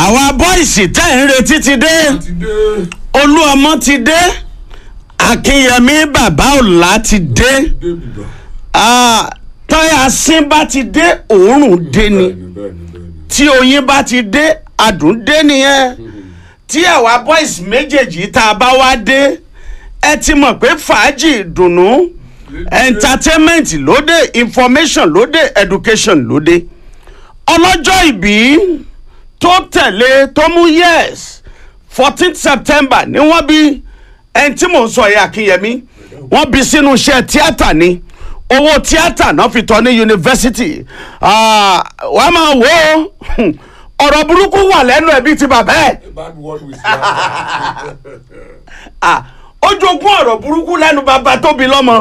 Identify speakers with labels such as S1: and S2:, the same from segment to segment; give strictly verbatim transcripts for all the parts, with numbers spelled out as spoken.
S1: àwa bọ́ìsì tẹ́ ń retí ti dé Olúọmọ ti dé Akínyẹmí bàbá ọ̀la ti dé tọ́yà sín bá ti dé òórùn dé ni tí oyin bá ti dé adùn dé nìyẹn tí àwa bọ́ìsì méjèèjì tá a bá wá dé ẹ ti mọ̀ pé fàájì ìdùnnú entertainment lóde information lóde education lóde ọlọ́jọ́ ìbí tó tẹ̀lé tó mú yes fourteenth September ni wọ́n bí ẹni tí mò ń sọ yìí Akínyẹmí wọ́n bí sínú iṣẹ́ tíátà ni owó tíátà náà fi tọ́ ní yunifásitì wàá máa wò ó ọ̀rọ̀ burúkú wà lẹ́nu ẹ̀bí ti bàbá ẹ̀ ó jogún ọ̀rọ̀ burúkú lẹ́nu bàbá tó bí lọ́mọ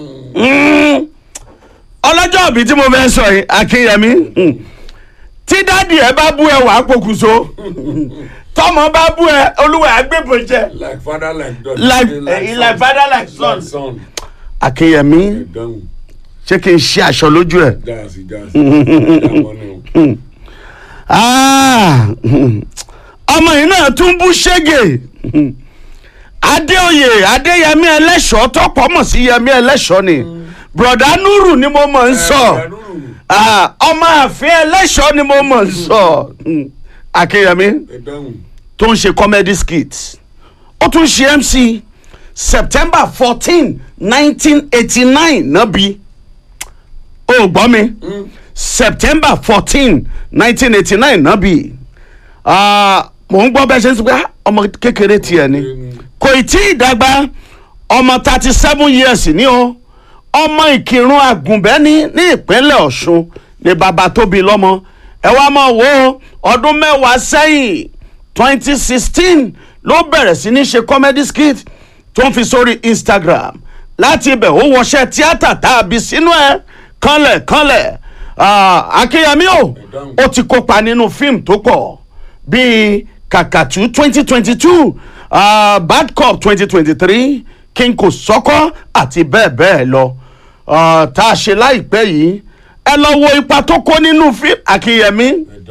S1: ọlọ́jọ́ ìbí tí mo fẹ́ sọ yìí Akínyẹmí tí dáàdì ẹ bá bú ẹ wàá pokùnso tọmọ bá bú ẹ olúwa agbébọn jẹ
S2: like father like son
S1: like like, like father like son,
S2: son.
S1: Akínyẹmí ṣé kí n ṣe aṣọ lójú ẹ. ọmọ yìí náà tún bú ṣégè Adéoyè Adéyẹmí Ẹlẹ́ṣọ̀ tọ́pọ̀ mọ̀ sí Yẹmí Ẹlẹ́ṣọ̀ ni broda Nuru ni mo mọ̀ ń sọ ọmọ àfin Ẹlẹ́ṣọ̀ ni mo mọ̀ ń sọ Akínyẹmí tó ń ṣe comedy skit ó tún ṣe M C September fourteen nineteen eighty nine náà bí ó gbọ́ mi September fourteen nineteen eighty nine náà bí mò ń gbọ́ bẹ́ẹ̀ ṣe ń sọ pé ọmọ kékeré tiẹ̀ ni kò tí ì dàgbà ọmọ thirty seven years ni o ọmọ Ìkìrun Àgùnbẹ́ni ní ìpínlẹ̀ Ọ̀ṣun ni bàbá tó bí lọ́mọ ẹ wá máa wo ọdún mẹ́wàá sẹ́yìn twenty sixteen ló bẹ̀rẹ̀ sí ní ṣe comedy skit tó ń fi sórí Instagram láti ibẹ̀ ó wọṣẹ́ tíátà tá a bí sínú ẹ̀ kánlẹ̀ kánlẹ̀ Akínyẹmí o ó ti kópa nínú fíìmù tó pọ̀ bíi Kakatu twenty twenty two uh, Bad Cop twenty twenty three King Kosoko àti bẹ́ẹ̀ bẹ́ẹ̀ lọ tá a ṣe láìpẹ́ yìí ẹ lọ wo ipa tó kó nínú fíìmù Akínyẹmí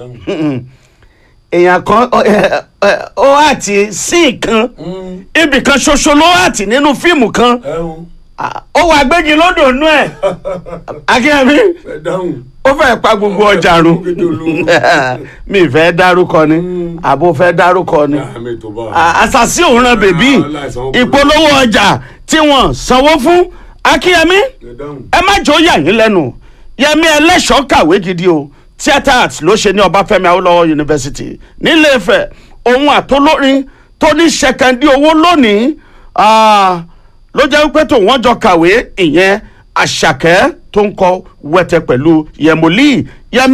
S1: èèyàn kan ó àti sí nǹkan ibì kan ṣoṣo ló àti nínú fíìmù kan ó wà gbégi lódò nú ẹ̀ Akínyẹmí ó fẹ́ pa gbogbo ọjà run mi fẹ́ dárúkọ ni àbò fẹ́ dárúkọ ni àṣàṣì òǹran bèbí ìpolówó ọjà tí wọ́n sanwó fún Akínyẹmí ẹ má jọ yà yín lẹ́nu Yẹmí Ẹlẹ́ṣọ̀ kàwé gidi o theatre arts ló ṣe ní Ọbáfẹ́mi Awólọ́wọ̀ University nílé Ifẹ̀ òun àtolórin tó ní ṣẹkẹndí owó lónìí ló jẹ́ wípé tó wọ́n jọ kàwé ìyẹn Àṣàkẹ́ tó ń kọ wẹ̀tẹ̀ pẹ̀lú Yẹmọlí Yẹmí